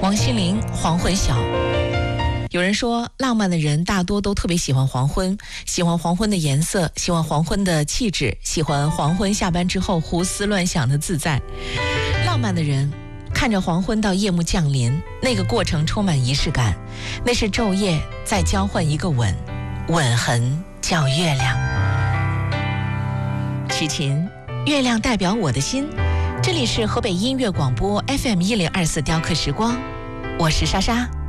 王心凌《黄昏晓》。有人说，浪漫的人大多都特别喜欢黄昏，喜欢黄昏的颜色，喜欢黄昏的气质，喜欢黄昏下班之后胡思乱想的自在。浪漫的人看着黄昏到夜幕降临，那个过程充满仪式感，那是昼夜再交换一个吻，吻痕叫月亮。齐秦，月亮代表我的心。这里是河北音乐广播 FM 1024雕刻时光，我是莎莎。